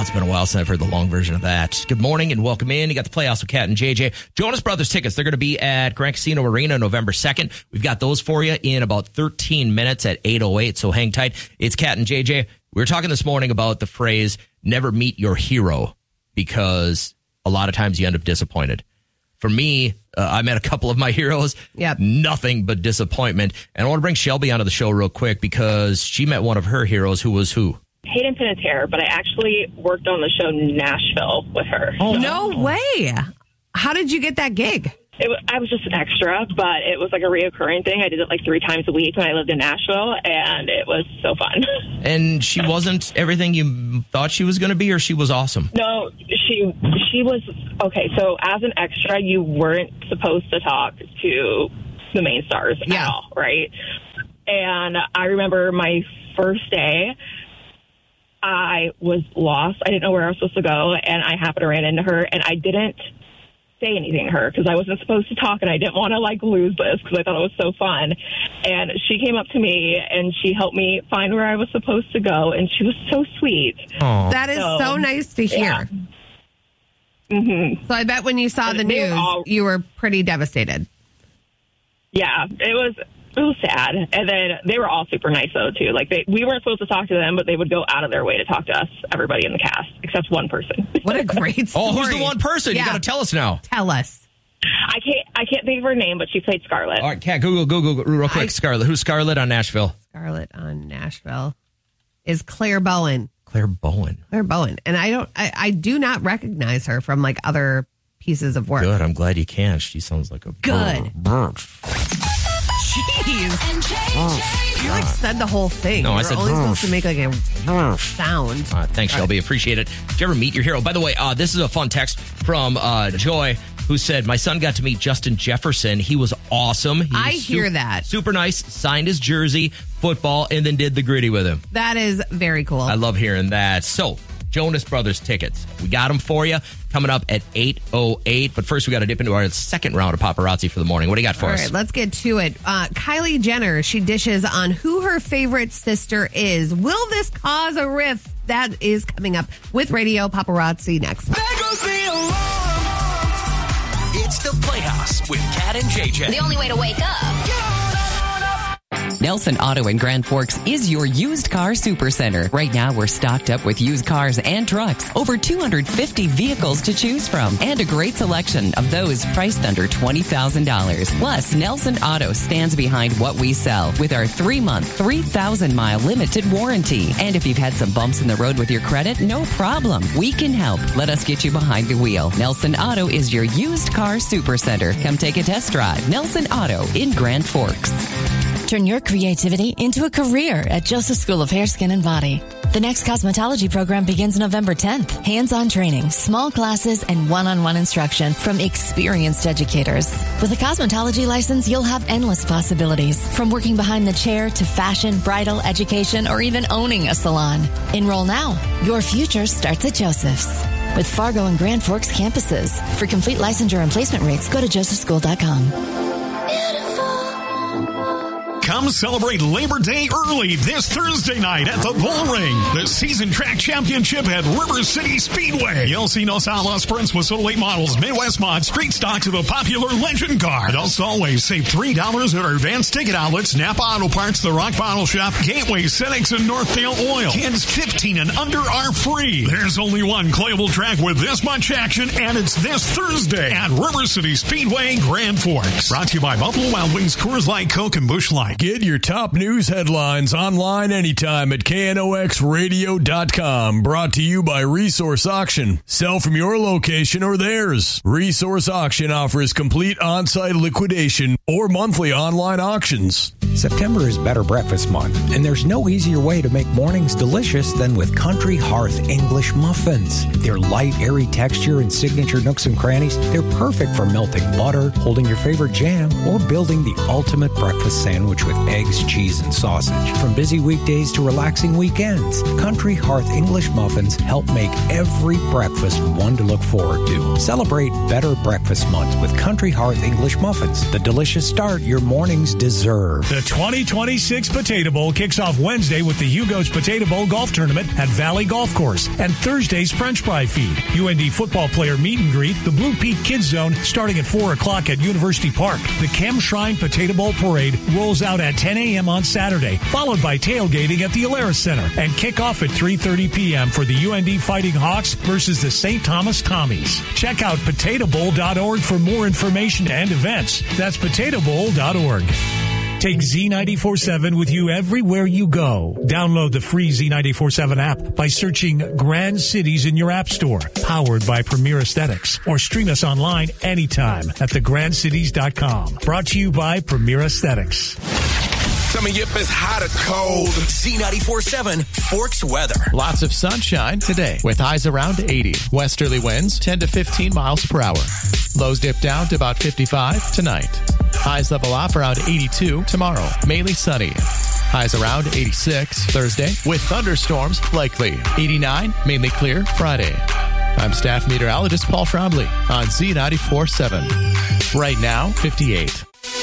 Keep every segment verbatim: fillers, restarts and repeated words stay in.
it's been a while since I've heard the long version of that. Good morning and welcome in. You got the Playhouse with Kat and J J. Jonas Brothers tickets. They're going to be at Grand Casino Arena November second. We've got those for you in about thirteen minutes at eight oh eight, so hang tight. It's Kat and J J. We were talking this morning about the phrase, never meet your hero, because a lot of times you end up disappointed. For me, uh, I met a couple of my heroes. Yep. Nothing but disappointment. And I want to bring Shelby onto the show real quick because she met one of her heroes who was who? Hayden Panettiere, but I actually worked on the show Nashville with her. Oh, so. no way. How did you get that gig? It was, I was just an extra, but it was like a reoccurring thing. I did it like three times a week when I lived in Nashville, and it was so fun. And she wasn't everything you thought she was going to be, or she was awesome? No, she she was, okay, so as an extra, you weren't supposed to talk to the main stars yeah. at all, right? And I remember my first day, I was lost. I didn't know where I was supposed to go, and I happened to run into her, and I didn't say anything to her because I wasn't supposed to talk, and I didn't want to like lose this because I thought it was so fun. And she came up to me and she helped me find where I was supposed to go, and she was so sweet. Aww. That is so, so nice to hear. Yeah. Mm-hmm. So I bet when you saw and the news, all, you were pretty devastated. Yeah, it was. It was sad. And then they were all super nice, though, too. Like, they, we weren't supposed to talk to them, but they would go out of their way to talk to us, everybody in the cast, except one person. What a great story. Oh, who's the one person? Yeah. You got to tell us now. Tell us. I can't I can't think of her name, but she played Scarlett. All right, Kat, Google, Google, real quick, I, Scarlett. Who's Scarlett on Nashville? Scarlett on Nashville is Claire Bowen. Claire Bowen. Claire Bowen. And I don't, I, I do not recognize her from, like, other pieces of work. Good. I'm glad you can. She sounds like a Good. Brr, brr. Jeez. And J J. You like said the whole thing. No, you I were said only supposed brr. to make like a sound. Uh, thanks, Shelby. Appreciate it. Did you ever meet your hero? By the way, uh, this is a fun text from uh, Joy, who said, my son got to meet Justin Jefferson. He was awesome. He was I su- hear that. Super nice. Signed his jersey, football, and then did the gritty with him. That is very cool. I love hearing that. So, Jonas Brothers tickets. We got them for you coming up at eight oh eight. But first, we got to dip into our second round of paparazzi for the morning. What do you got for All us? right, let's get to it. Uh, Kylie Jenner, she dishes on who her favorite sister is. Will this cause a rift? That is coming up with Radio Paparazzi next. There goes the alarm. It's the Playhouse with Kat and J J. The only way to wake up. Nelson Auto in Grand Forks is your used car supercenter. Right now, we're stocked up with used cars and trucks. Over two hundred fifty vehicles to choose from. And a great selection of those priced under twenty thousand dollars. Plus, Nelson Auto stands behind what we sell with our three-month, three thousand mile limited warranty. And if you've had some bumps in the road with your credit, no problem. We can help. Let us get you behind the wheel. Nelson Auto is your used car supercenter. Come take a test drive. Nelson Auto in Grand Forks. Turn your creativity into a career at Joseph School of Hair, Skin, and Body. The next cosmetology program begins November tenth. Hands-on training, small classes, and one-on-one instruction from experienced educators. With a cosmetology license, you'll have endless possibilities, from working behind the chair to fashion, bridal, education, or even owning a salon. Enroll now. Your future starts at Joseph's. With Fargo and Grand Forks campuses. For complete licensure and placement rates, go to joseph school dot com. Come celebrate Labor Day early this Thursday night at the Bull Ring. The Season Track Championship at River City Speedway. You'll see Los Alamos Sprints with oh eight models, Midwest Mod, street stocks of the popular Legend car. And also always save three dollars at our advanced ticket outlets, Napa Auto Parts, The Rock Bottle Shop, Gateway, Senex, and Northdale Oil. Kids fifteen and under are free. There's only one playable track with this much action, and it's this Thursday at River City Speedway, Grand Forks. Brought to you by Buffalo Wild Wings, Coors Light, Coke, and Busch Light. Get your top news headlines online anytime at K N O X radio dot com. Brought to you by Resource Auction. Sell from your location or theirs. Resource Auction offers complete on-site liquidation or monthly online auctions. September is Better Breakfast Month, and there's no easier way to make mornings delicious than with Country Hearth English muffins. Their light, airy texture and signature nooks and crannies, they're perfect for melting butter, holding your favorite jam, or building the ultimate breakfast sandwich with with eggs, cheese, and sausage. From busy weekdays to relaxing weekends, Country Hearth English muffins help make every breakfast one to look forward to. Celebrate Better Breakfast Month with Country Hearth English muffins, the delicious start your mornings deserve. The twenty twenty-six Potato Bowl kicks off Wednesday with the Hugo's Potato Bowl Golf Tournament at Valley Golf Course and Thursday's French Fry Feed. U N D football player meet and greet, the Blue Peak Kids Zone starting at four o'clock at University Park. The Chem Shrine Potato Bowl Parade rolls out at ten a.m. on Saturday, followed by tailgating at the Alaris Center and kick off at three thirty p.m. for the U N D Fighting Hawks versus the Saint Thomas Tommies. Check out potato bowl dot org for more information and events. That's potato bowl dot org. Take Z nine forty-seven with you everywhere you go. Download the free Z nine forty-seven app by searching Grand Cities in your app store. Powered by Premier Aesthetics. Or stream us online anytime at the grand cities dot com. Brought to you by Premier Aesthetics. Tell me if it's hot or cold. Z nine forty-seven Forks weather. Lots of sunshine today with highs around eighty. Westerly winds ten to fifteen miles per hour. Lows dip down to about fifty-five tonight. Highs level off around eighty-two tomorrow. Mainly sunny. Highs around eighty-six Thursday with thunderstorms likely. eighty-nine mainly clear Friday. I'm staff meteorologist Paul Trombley on Z nine forty-seven. Right now, fifty-eight.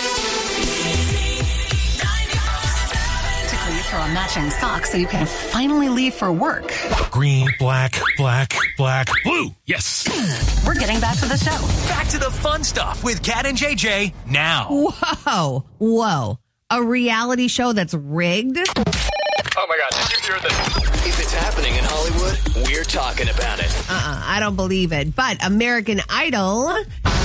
For a matching sock so you can finally leave for work. Green, black, black, black, blue. Yes. We're getting back to the show. Back to the fun stuff with Kat and J J now. Whoa. Whoa. A reality show that's rigged? Oh my God. Did you hear this? If it's happening in Hollywood, we're talking about it. Uh-uh. I don't believe it. But American Idol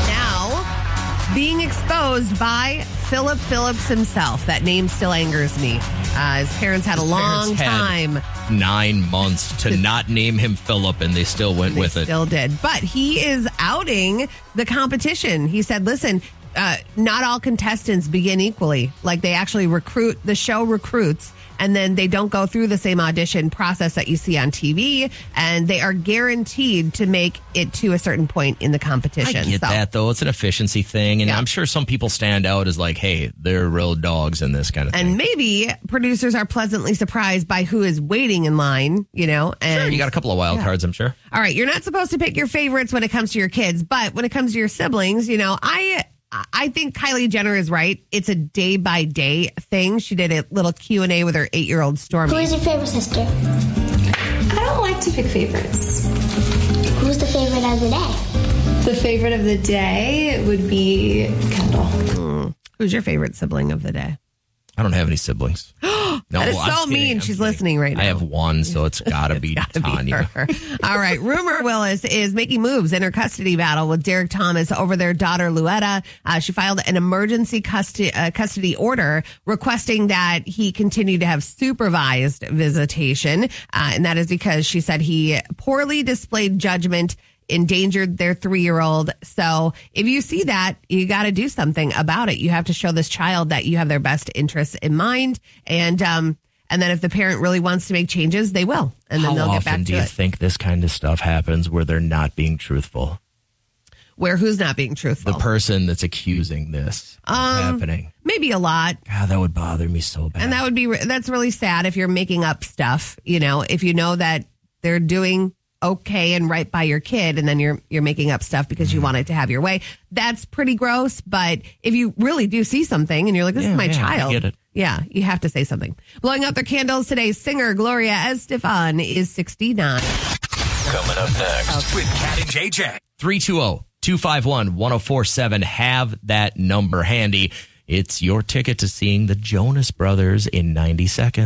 now being exposed by Philip Phillips himself. That name still angers me. Uh, his parents had a His long parents had time. Nine months to not name him Philip, and they still went They with it. Still did. But he is outing the competition. He said, listen, uh, not all contestants begin equally. Like they actually recruit, the show recruits, and then they don't go through the same audition process that you see on T V, and they are guaranteed to make it to a certain point in the competition. I get So- that, though. It's an efficiency thing, and Yeah. I'm sure some people stand out as like, hey, they're real dogs in this kind of thing. And maybe producers are pleasantly surprised by who is waiting in line, you know. And Sure, you got a couple of wild Yeah. cards, I'm sure. All right, you're not supposed to pick your favorites when it comes to your kids, but when it comes to your siblings, you know, I I think Kylie Jenner is right. It's a day by day thing. She did a little Q and A with her eight year old Stormy. Who is your favorite sister? I don't like to pick favorites. Who's the favorite of the day? The favorite of the day would be Kendall. Mm. Who's your favorite sibling of the day? I don't have any siblings. No, that is I'm so kidding. mean. I'm She's kidding. listening right now. I have one, so it's got to be Gotta be Tanya. her. All right. Rumor Willis is making moves in her custody battle with Derek Thomas over their daughter, Luetta. Uh, she filed an emergency custody, uh, custody order requesting that he continue to have supervised visitation. Uh, and that is because she said he poorly displayed judgment, endangered their three-year-old. So if you see that, you got to do something about it. You have to show this child that you have their best interests in mind. And, um, and then if the parent really wants to make changes, they will. And then How they'll get often back do to you it. think this kind of stuff happens where they're not being truthful? Where who's not being truthful? The person that's accusing this of Um, happening. Maybe a lot. God, that would bother me so bad. And that would be, re- that's really sad if you're making up stuff, you know, if you know that they're doing okay and right by your kid and then you're, you're making up stuff because you want it to have your way. That's pretty gross. But if you really do see something and you're like, this Yeah, is my yeah, I child. get it. Yeah, you have to say something. Blowing out their candles today, singer Gloria Estefan is sixty-nine. Coming up next with Kat and J J. three two zero, two five one, one zero four seven. Have that number handy. It's your ticket to seeing the Jonas Brothers in ninety seconds.